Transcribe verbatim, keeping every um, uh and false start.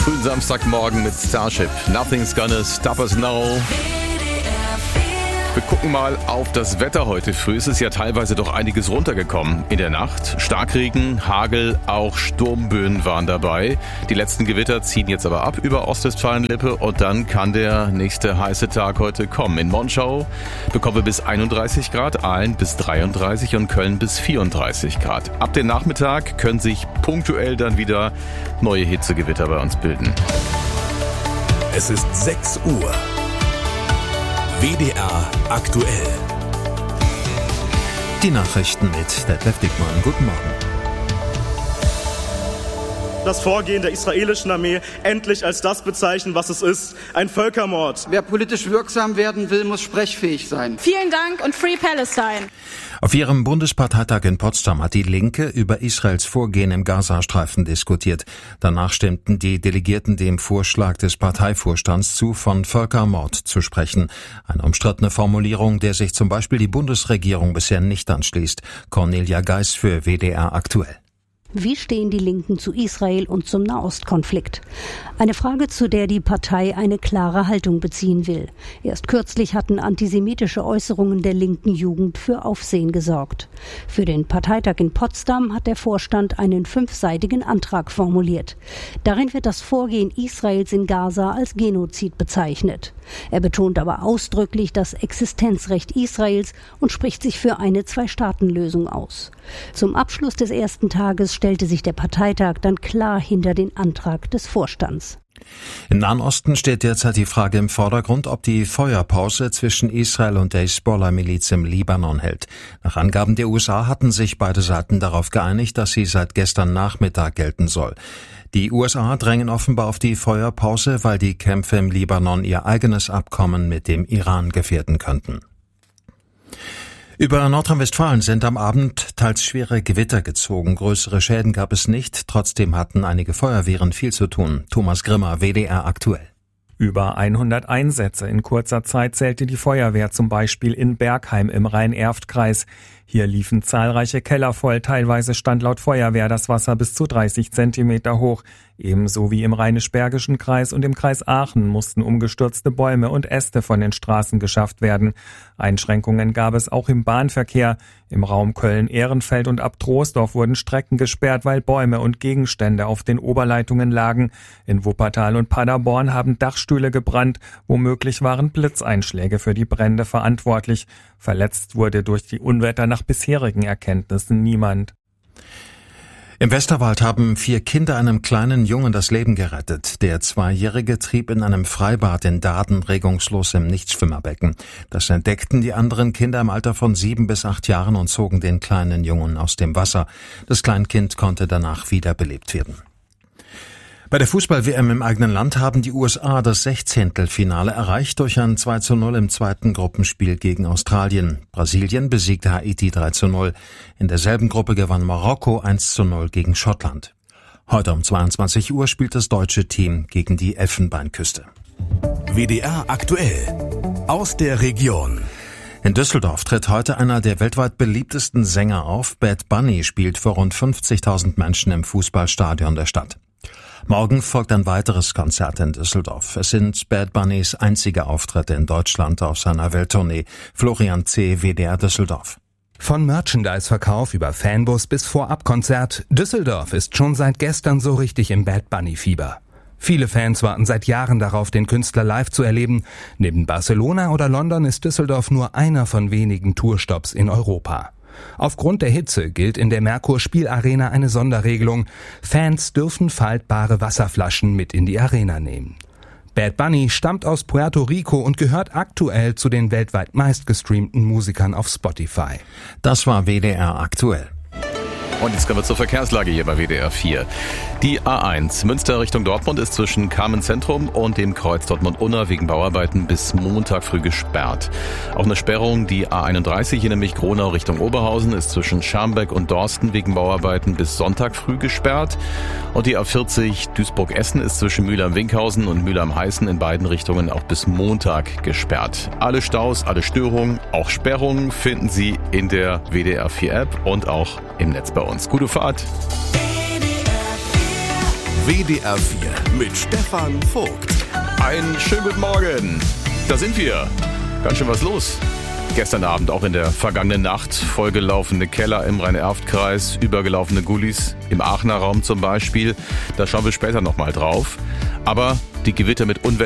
frühen Samstagmorgen mit Starship. Nothing's gonna stop us now. Wir gucken mal auf das Wetter heute früh. Es ist ja teilweise doch einiges runtergekommen in der Nacht. Starkregen, Hagel, auch Sturmböen waren dabei. Die letzten Gewitter ziehen jetzt aber ab über Ostwestfalen-Lippe und dann kann der nächste heiße Tag heute kommen. In Monschau bekommen wir bis einunddreißig Grad, Aalen bis dreiunddreißig und Köln bis vierunddreißig Grad. Ab dem Nachmittag können sich punktuell dann wieder neue Hitzegewitter bei uns bilden. Es ist sechs Uhr. W D R aktuell. Die Nachrichten mit Detlef Dickmann. Guten Morgen. Das Vorgehen der israelischen Armee endlich als das bezeichnen, was es ist, ein Völkermord. Wer politisch wirksam werden will, muss sprechfähig sein. Vielen Dank und Free Palestine. Auf ihrem Bundesparteitag in Potsdam hat die Linke über Israels Vorgehen im Gazastreifen diskutiert. Danach stimmten die Delegierten dem Vorschlag des Parteivorstands zu, von Völkermord zu sprechen. Eine umstrittene Formulierung, der sich zum Beispiel die Bundesregierung bisher nicht anschließt. Cornelia Geis für W D R aktuell. Wie stehen die Linken zu Israel und zum Nahostkonflikt? Eine Frage, zu der die Partei eine klare Haltung beziehen will. Erst kürzlich hatten antisemitische Äußerungen der linken Jugend für Aufsehen gesorgt. Für den Parteitag in Potsdam hat der Vorstand einen fünfseitigen Antrag formuliert. Darin wird das Vorgehen Israels in Gaza als Genozid bezeichnet. Er betont aber ausdrücklich das Existenzrecht Israels und spricht sich für eine Zwei-Staaten-Lösung aus. Zum Abschluss des ersten Tages stellte sich der Parteitag dann klar hinter den Antrag des Vorstands. Im Nahen Osten steht derzeit die Frage im Vordergrund, ob die Feuerpause zwischen Israel und der Hisbollah-Miliz im Libanon hält. Nach Angaben der U S A hatten sich beide Seiten darauf geeinigt, dass sie seit gestern Nachmittag gelten soll. Die U S A drängen offenbar auf die Feuerpause, weil die Kämpfe im Libanon ihr eigenes Abkommen mit dem Iran gefährden könnten. Über Nordrhein-Westfalen sind am Abend teils schwere Gewitter gezogen. Größere Schäden gab es nicht. Trotzdem hatten einige Feuerwehren viel zu tun. Thomas Grimmer, W D R aktuell. Über hundert Einsätze in kurzer Zeit zählte die Feuerwehr zum Beispiel in Bergheim im Rhein-Erft-Kreis. Hier liefen zahlreiche Keller voll, teilweise stand laut Feuerwehr das Wasser bis zu dreißig Zentimeter hoch. Ebenso wie im Rheinisch-Bergischen Kreis und im Kreis Aachen mussten umgestürzte Bäume und Äste von den Straßen geschafft werden. Einschränkungen gab es auch im Bahnverkehr. Im Raum Köln-Ehrenfeld und ab Troisdorf wurden Strecken gesperrt, weil Bäume und Gegenstände auf den Oberleitungen lagen. In Wuppertal und Paderborn haben Dachstühle gebrannt. Womöglich waren Blitzeinschläge für die Brände verantwortlich. Verletzt wurde durch die Unwetter nach bisherigen Erkenntnissen niemand. Im Westerwald haben vier Kinder einem kleinen Jungen das Leben gerettet. Der Zweijährige trieb in einem Freibad in Dahden regungslos im Nichtschwimmerbecken. Das entdeckten die anderen Kinder im Alter von sieben bis acht Jahren und zogen den kleinen Jungen aus dem Wasser. Das Kleinkind konnte danach wiederbelebt werden. Bei der Fußball-W M im eigenen Land haben die U S A das Sechzehntelfinale erreicht durch ein zwei zu null im zweiten Gruppenspiel gegen Australien. Brasilien besiegte Haiti drei zu null. In derselben Gruppe gewann Marokko eins zu null gegen Schottland. Heute um zweiundzwanzig Uhr spielt das deutsche Team gegen die Elfenbeinküste. W D R aktuell. Aus der Region. In Düsseldorf tritt heute einer der weltweit beliebtesten Sänger auf. Bad Bunny spielt vor rund fünfzigtausend Menschen im Fußballstadion der Stadt. Morgen folgt ein weiteres Konzert in Düsseldorf. Es sind Bad Bunnys einzige Auftritte in Deutschland auf seiner Welttournee. Florian C., W D R Düsseldorf. Von Merchandise-Verkauf über Fanbus bis Vorabkonzert, Düsseldorf ist schon seit gestern so richtig im Bad Bunny-Fieber. Viele Fans warten seit Jahren darauf, den Künstler live zu erleben. Neben Barcelona oder London ist Düsseldorf nur einer von wenigen Tourstops in Europa. Aufgrund der Hitze gilt in der Merkur Spielarena eine Sonderregelung. Fans dürfen faltbare Wasserflaschen mit in die Arena nehmen. Bad Bunny stammt aus Puerto Rico und gehört aktuell zu den weltweit meistgestreamten Musikern auf Spotify. Das war W D R aktuell. Und jetzt kommen wir zur Verkehrslage hier bei W D R vier. Die A eins Münster Richtung Dortmund ist zwischen Kamen Zentrum und dem Kreuz Dortmund-Unna wegen Bauarbeiten bis Montag früh gesperrt. Auch eine Sperrung, die A einunddreißig, hier nämlich Gronau Richtung Oberhausen, ist zwischen Schaumburg und Dorsten wegen Bauarbeiten bis Sonntag früh gesperrt. Und die A vierzig Duisburg-Essen ist zwischen Mülheim-Winkhausen und Mülheim-Heißen in beiden Richtungen auch bis Montag gesperrt. Alle Staus, alle Störungen, auch Sperrungen finden Sie in der W D R vier App und auch im Netz bei uns. Gute Fahrt! W D R vier mit Stefan Vogt. Einen schönen guten Morgen. Da sind wir. Ganz schön was los. Gestern Abend, auch in der vergangenen Nacht, vollgelaufene Keller im Rhein-Erft-Kreis, übergelaufene Gullis im Aachener Raum zum Beispiel. Da schauen wir später nochmal drauf. Aber die Gewitter mit Unwetter